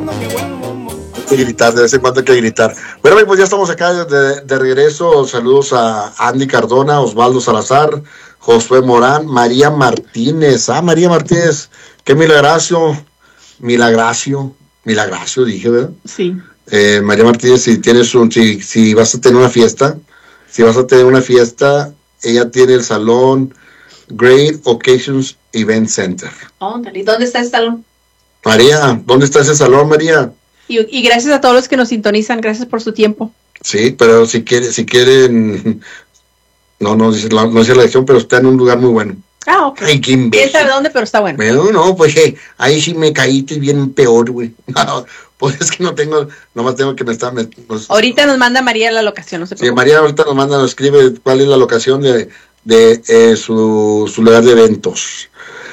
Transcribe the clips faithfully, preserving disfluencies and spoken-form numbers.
Hay que gritar, de vez en cuando hay que gritar. Bueno, pues ya estamos acá de, de regreso. Saludos a Andy Cardona, Osvaldo Salazar, Josué Morán, María Martínez. Ah, María Martínez, qué milagracio, milagracio, milagracio, dije, ¿verdad? Sí. Eh, María Martínez, si tienes un, si, si vas a tener una fiesta, si vas a tener una fiesta, ella tiene el salón Great Occasions Event Center. Oh, ¿y dónde está el salón? María, ¿dónde está ese salón, María? Y, y gracias a todos los que nos sintonizan, gracias por su tiempo. Sí, pero si quiere, si quieren, no, no dice la, no dice la dirección, pero está en un lugar muy bueno. Ah, ok. Ay, qué imbécil. ¿Quién sabe dónde, pero está bueno? Bueno, no, pues hey, ahí sí me caíste bien peor, güey. Pues es que no tengo, nomás tengo que me estar... Me, pues, ahorita nos manda María la locación, no se preocupe. Sí, María ahorita nos manda, nos escribe cuál es la locación de, de eh, su, su lugar de eventos.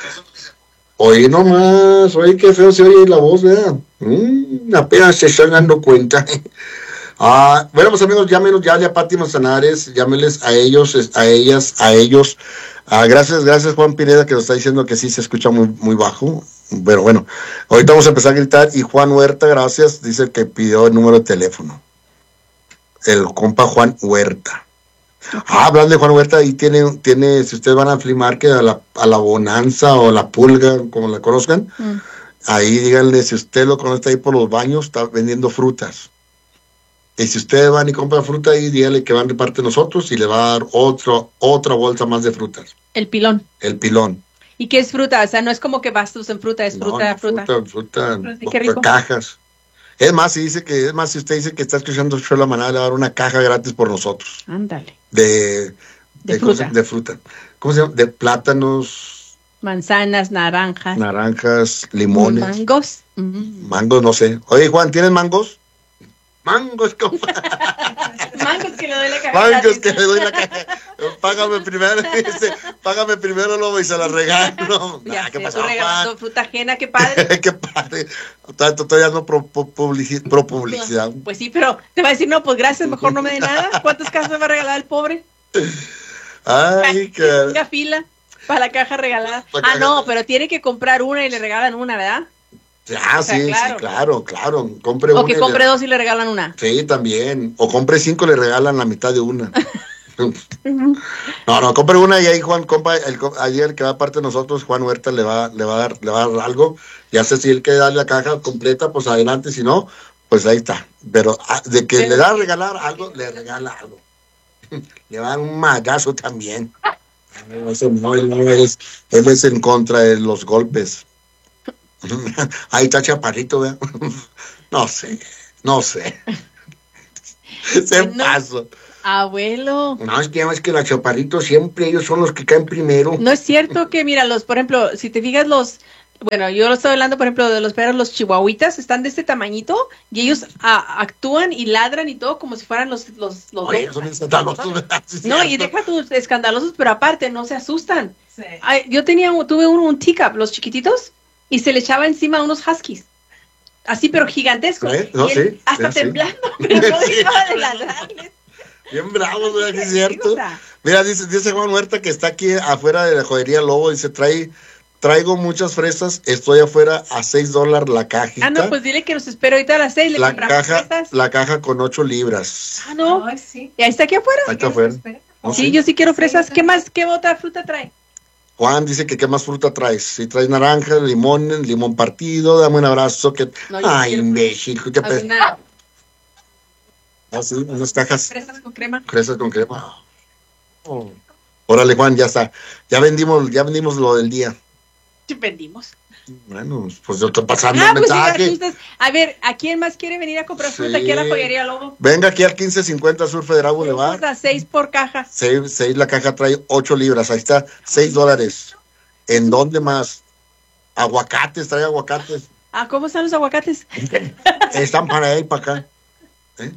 Oye, nomás, oye, qué feo se oye la voz, ¿verdad? Mm, apenas se están dando cuenta. Ah, bueno, pues amigos, llámenos ya a Pati Manzanares, llámenles a ellos, a ellas, a ellos. Ah, gracias, gracias Juan Pineda que nos está diciendo que sí se escucha muy, muy bajo. Pero bueno, ahorita vamos a empezar a gritar. Y Juan Huerta, gracias, dice que pidió el número de teléfono. El compa Juan Huerta. Ah, hablando de Juan Huerta, ahí tiene, tiene, si ustedes van a Flea Market, a la, a la Bonanza o la Pulga, como la conozcan, mm. ahí díganle, si usted lo conoce ahí por los baños, está vendiendo frutas. Y si ustedes van y compran fruta ahí, díganle que van de parte de nosotros y le va a dar otro, otra bolsa más de frutas. El pilón. El pilón. ¿Y qué es fruta? O sea, no es como que bastos en fruta, es fruta, no, fruta. Fruta, fruta, fruta cajas. Es más, si dice que, es más, si usted dice que está escuchando el show de la manada, le va a dar una caja gratis por nosotros. Ándale. De, de, de, fruta. Se, de fruta. ¿Cómo se llama? De plátanos. Manzanas, naranjas. Naranjas, limones. Mangos. Mm. Mangos, no sé. Oye, Juan, ¿tienes mangos? Mangos, ¿cómo? Mangos que le doy la caja. Mangos que le doy la caja. Págame primero, dice, págame primero, lobo, y se la regalo. Ya, nah, ¿qué pasó, regalando fruta ajena, qué padre. Qué padre. Tanto todavía no pro, pro, publici, pro publicidad. Pues sí, pero te va a decir, no, pues gracias, mejor no me dé nada. ¿Cuántas cajas me va a regalar el pobre? Ay, qué. Una fila para la caja regalada. La ah, caja. No, pero tiene que comprar una y le regalan una, ¿verdad? Ah, o sea, sí, claro. sí, claro, claro. Compre o una que compre le... dos y le regalan una. Sí, también. O compre cinco y le regalan la mitad de una. No, no, compre una y ahí Juan, compa, el, ahí el que va aparte de nosotros, Juan Huerta, le va, le va a dar, le va a dar algo. Ya sé si él quiere darle la caja completa, pues adelante, si no, pues ahí está. Pero de que Pero, le da a regalar algo, le regala algo. Le va a dar un magazo también. No, eso no, él, no es, él es en contra de los golpes. Ahí está Chaparrito, ¿verdad? No sé, no sé. Se no, pasó. Abuelo. No, es que es que los Chaparritos siempre ellos son los que caen primero. No es cierto que, mira, los, por ejemplo, si te fijas los, bueno, yo lo estoy hablando, por ejemplo, de los perros, los chihuahuitas, están de este tamañito y ellos a, actúan y ladran y todo como si fueran los, los, los Oye, son escandalosos, ¿verdad? Sí, no, y deja tus escandalosos, pero aparte no se asustan. Sí. Ay, yo tenía, tuve uno, un teacup, los chiquititos, y se le echaba encima a unos huskies. Así, pero gigantescos. ¿Eh? No, y él, sí, hasta sí, temblando, sí. pero no dejaba de ladrarles. Bien bravos, ¿verdad? ¿Sí es cierto? Mira, dice, dice Juan Huerta que está aquí afuera de la joyería Lobo. Dice, trae, traigo muchas fresas, estoy afuera a seis dólares la cajita. Ah, no, pues dile que nos espero ahorita a las seis. Le la caja, fresas. La caja con ocho libras. Ah, no. Ay, sí. ¿Y ahí está aquí afuera? Ahí está afuera. ¿Oh, sí, sí, yo sí quiero fresas. ¿Qué más? ¿Qué otra fruta trae? Juan dice que qué más fruta traes. Si traes naranja, limón, limón partido, dame un abrazo. Que... No, ay, imbécil. ¿Qué pe... Ah, sí, unas cajas. Fresas con crema. Fresas con crema. Oh. Órale, Juan, ya está. Ya vendimos, ya vendimos lo del día. Sí, vendimos. Bueno, pues yo estoy pasando ah, el mensaje. Pues, a ver, ¿a quién más quiere venir a comprar fruta sí. aquí a la joyería Lobo? Venga aquí al quince cincuenta Sur Federal Boulevard. A seis por caja. Seis, seis la caja trae ocho libras. Ahí está, seis dólares. ¿En dónde más? Aguacates, trae aguacates. Ah, ¿cómo están los aguacates? Están para ahí, para acá. ¿Eh?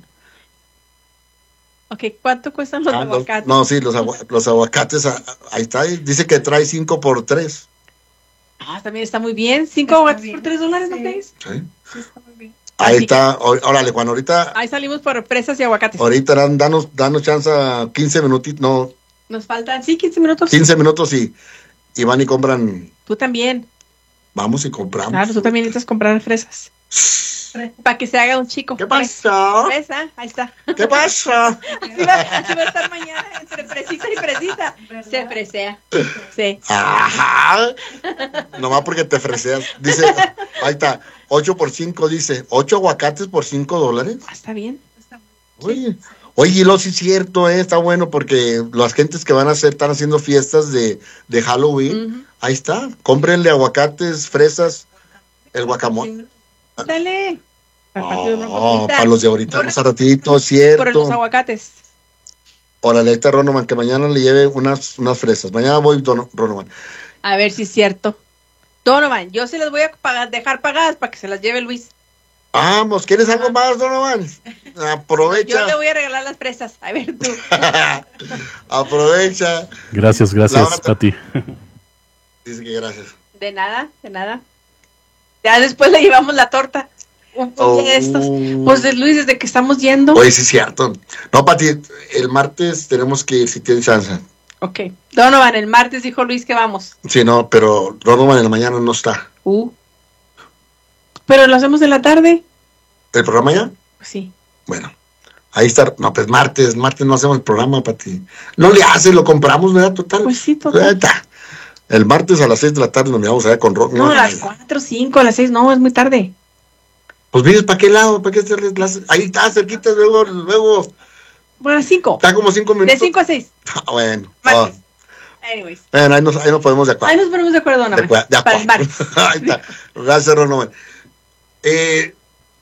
Ok, ¿cuánto cuestan los ah, aguacates? No, no sí, los, agu los aguacates, ahí está, dice que trae cinco por tres. Ah, también está muy bien. ¿Cinco aguacates por tres dólares, no crees? Sí. Sí, está muy bien. Ahí Así está, que... órale, Juan, ahorita... Ahí salimos por fresas y aguacates. Ahorita, danos, danos chance a quince minutitos, no... Nos faltan, sí, quince minutos. quince minutos y, y van y compran... Tú también. Vamos y compramos. Claro, tú también necesitas comprar fresas. Para que se haga un chico. ¿Qué pasó? Fresa, ahí está. ¿Qué pasó? Así va, así va a estar mañana entre fresita y fresita. Se fresea. Sí. Ajá. Nomás porque te freseas. Dice, ahí está, ocho por cinco, dice, ocho aguacates por cinco dólares. Ah, está bien. Oye, oye, lo sí es cierto, eh, está bueno porque las gentes que van a hacer, están haciendo fiestas de, de Halloween. Uh-huh. Ahí está, cómprenle aguacates, fresas, el guacamole. Dale. Oh, para los de ahorita, más a ratito, cierto. Por los aguacates. Órale, este Ronoman, que mañana le lleve unas, unas fresas. Mañana voy, Don, Ronoman. A ver si es cierto. Donovan, yo se las voy a pagar, dejar pagadas para que se las lleve Luis. Vamos, ¿quieres algo más, Donovan? Aprovecha. Yo le voy a regalar las fresas. A ver tú. Aprovecha. Gracias, gracias, Pati. Dice que gracias. De nada, de nada. Ya después le llevamos la torta. Un oh. de estos. Pues de Luis, desde que estamos yendo. Oye, sí es cierto. No, Pati, el martes tenemos que ir si tienes chance. Ok. Donovan, el martes dijo Luis que vamos. Sí, no, pero Donovan en la mañana no está. Uh. Pero lo hacemos en la tarde. ¿El programa ya? Sí. Bueno, ahí está. No, pues martes, martes no hacemos el programa, Pati. No le hace, lo compramos, ¿verdad? Total. Pues sí, total. El martes a las seis de la tarde nos miramos allá con Rock. No, no, a las cuatro, cinco, a las seis, no, es muy tarde. Pues vienes para qué lado, para qué hacerles las... Ahí está, cerquita, luego, luego. Bueno, a las cinco. Está como cinco minutos. De cinco a seis. Ah, bueno. Martes. Oh. Anyways. Bueno, ahí nos, ahí nos ponemos de acuerdo. Ahí nos ponemos de acuerdo, Ana. De acuerdo, de acuerdo. Para el martes. Ahí está. Gracias, Ronald. Eh,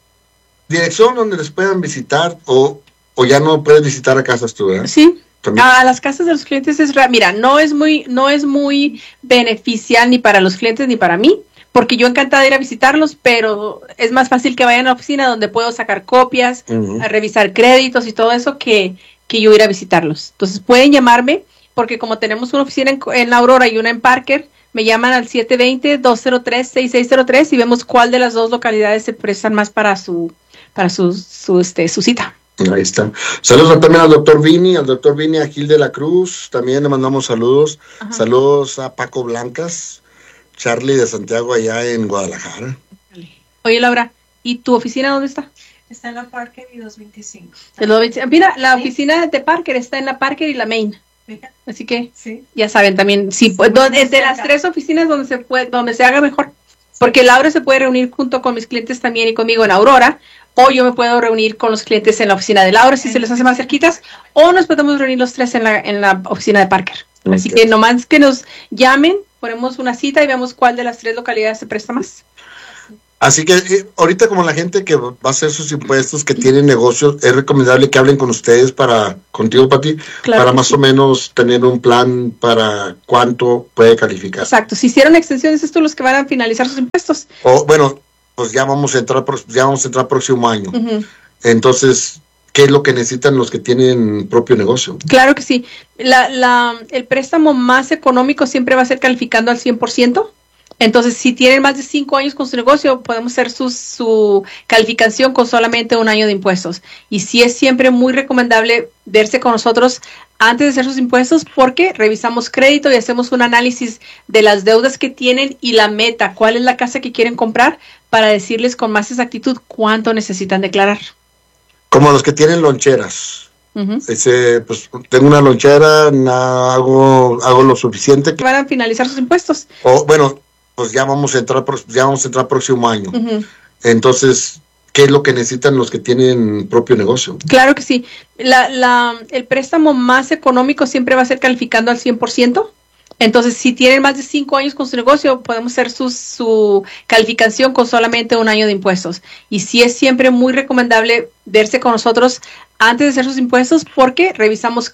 dirección donde les puedan visitar o, o ya no puedes visitar a casas tú, ¿verdad? Sí. ¿También? A las casas de los clientes es raro. Mira, no es muy, no es muy beneficial ni para los clientes ni para mí, porque yo encantada de ir a visitarlos, pero es más fácil que vayan a la oficina donde puedo sacar copias, uh-huh. a revisar créditos y todo eso que, que yo ir a visitarlos. Entonces pueden llamarme, porque como tenemos una oficina en, en Aurora y una en Parker, me llaman al siete dos cero, dos cero tres, seis seis cero tres y vemos cuál de las dos localidades se prestan más para su, para su, su, este, su cita. Ahí está. Saludos también al doctor Vini, al doctor Vini, a Gil de la Cruz, también le mandamos saludos. Ajá. Saludos a Paco Blancas, Charlie de Santiago allá en Guadalajara. Oye, Laura, ¿y tu oficina dónde está? Está en la Parker y doscientos veinticinco. Mira, la ¿sí? oficina de Parker está en la Parker y la Main. Así que sí. Ya saben también, sí, pues, donde, de las tres oficinas donde se puede, donde se haga mejor. Porque Laura se puede reunir junto con mis clientes también y conmigo en Aurora, o yo me puedo reunir con los clientes en la oficina de Laura si se les hace más cerquitas, o nos podemos reunir los tres en la, en la oficina de Parker. Okay. Así que nomás que nos llamen, ponemos una cita y vemos cuál de las tres localidades se presta más. Así que eh, ahorita como la gente que va a hacer sus impuestos, que tiene negocios, es recomendable que hablen con ustedes para, contigo, Pati, claro para más sí. o menos tener un plan para cuánto puede calificar. Exacto, si hicieron extensiones, estos los que van a finalizar sus impuestos. O bueno, pues ya vamos a entrar, ya vamos a entrar próximo año. Uh-huh. Entonces, ¿qué es lo que necesitan los que tienen propio negocio? Claro que sí. La, la, el préstamo más económico siempre va a ser calificando al cien por ciento. Entonces, si tienen más de cinco años con su negocio, podemos hacer su, su calificación con solamente un año de impuestos. Y sí es siempre muy recomendable verse con nosotros antes de hacer sus impuestos porque revisamos crédito y hacemos un análisis de las deudas que tienen y la meta, cuál es la casa que quieren comprar, para decirles con más exactitud cuánto necesitan declarar. Como los que tienen loncheras. Uh-huh. Ese, pues tengo una lonchera, na, hago, hago lo suficiente. Que van a finalizar sus impuestos. O bueno, pues ya vamos a entrar, ya vamos a entrar próximo año. Uh-huh. Entonces, ¿qué es lo que necesitan los que tienen propio negocio? Claro que sí. La, la, el préstamo más económico siempre va a ser calificando al cien por ciento. Entonces, si tienen más de cinco años con su negocio, podemos hacer su, su calificación con solamente un año de impuestos. Y sí es siempre muy recomendable verse con nosotros antes de hacer sus impuestos porque revisamos